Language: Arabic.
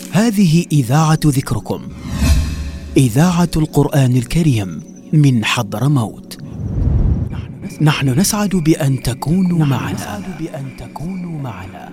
هذه إذاعة ذكركم، إذاعة القرآن الكريم من حضرموت. نحن نسعد بأن تكونوا معنا.